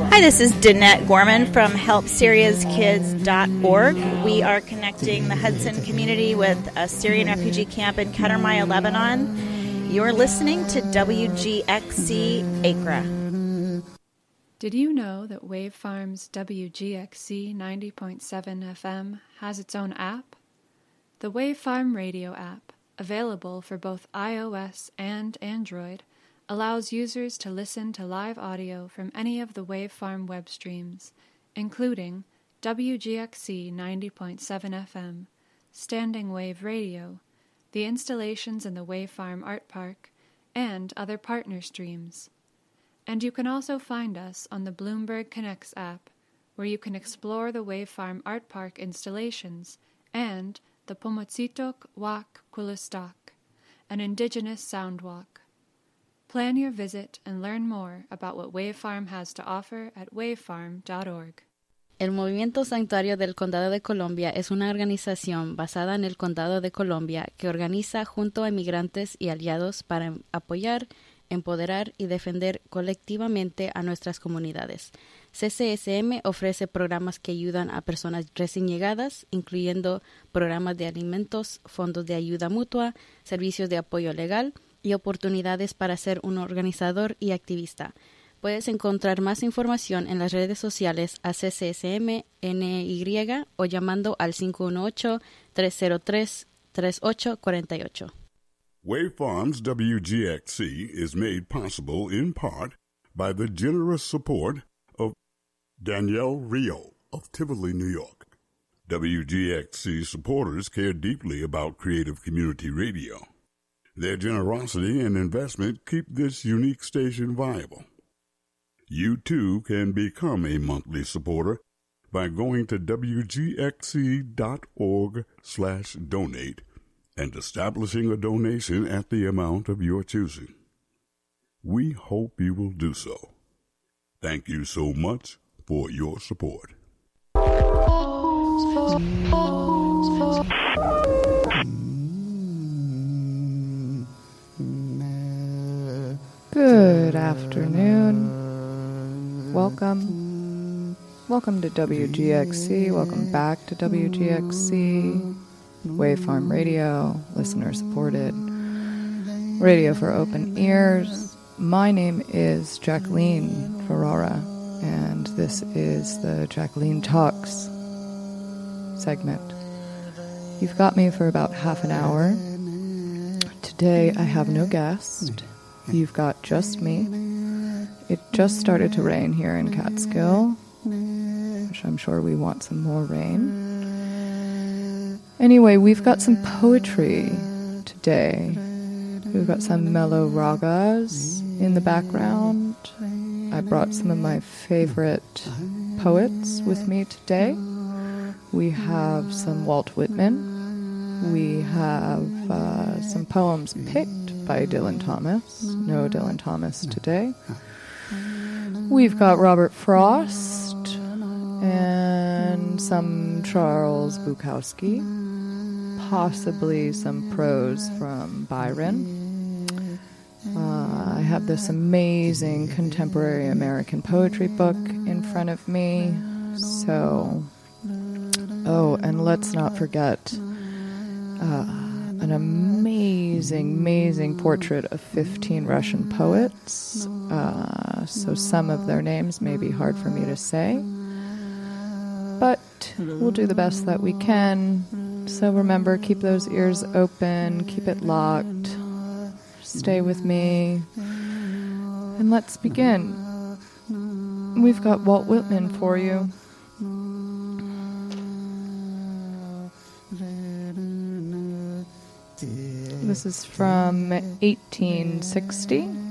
Hi, this is Danette Gorman from HelpSyria'sKids.org. We are connecting the Hudson community with a Syrian refugee camp in Kadermaya, Lebanon. You're listening to WGXC Acra. Did you know that Wave Farm's WGXC 90.7 FM has its own app? The Wave Farm radio app, available for both iOS and Android, allows users to listen to live audio from any of the Wave Farm web streams, including WGXC 90.7 FM, Standing Wave Radio, the installations in the Wave Farm Art Park, and other partner streams. And you can also find us on the Bloomberg Connects app, where you can explore the Wave Farm Art Park installations and the Pomotsitok Wak Kulistak, an indigenous sound walk. Plan your visit and learn more about what Wave Farm has to offer at wavefarm.org. El Movimiento Santuario del Condado de Columbia es una organización basada en el Condado de Columbia que organiza junto a inmigrantes y aliados para apoyar, empoderar y defender colectivamente a nuestras comunidades. CCSM ofrece programas que ayudan a personas recién llegadas, incluyendo programas de alimentos, fondos de ayuda mutua, servicios de apoyo legal y oportunidades para ser un organizador y activista. Puedes encontrar más información en las redes sociales a CCSM NY o llamando al 518-303-3848. Wave Farm's WGXC is made possible in part by the generous support of Danielle Rio of Tivoli, New York. WGXC supporters care deeply about creative community radio. Their generosity and investment keep this unique station viable. You too can become a monthly supporter by going to wgxc.org/donate and establishing a donation at the amount of your choosing. We hope you will do so. Thank you so much for your support. Good afternoon. Welcome to WGXC. Welcome back to WGXC. Wave Farm Radio, listener supported. Radio for open ears. My name is Jacqueline Ferrara, and this is the Jacqueline Talks segment. You've got me for about half an hour. Today I have no guest. You've got just me. It just started to rain here in Catskill, which I'm sure we want some more rain. Anyway, we've got some poetry today. We've got some mellow ragas in the background. I brought some of my favorite poets with me today. We have some Walt Whitman. We have some poems picked by Dylan Thomas. No Dylan Thomas today. We've got Robert Frost and some Charles Bukowski, possibly some prose from Byron. I have this amazing contemporary American poetry book in front of me. So, and let's not forget an amazing portrait of 15 Russian poets. So some of their names may be hard for me to say, but we'll do the best that we can. So remember, keep those ears open, keep it locked, stay with me, and let's begin. We've got Walt Whitman for you. This is from 1860.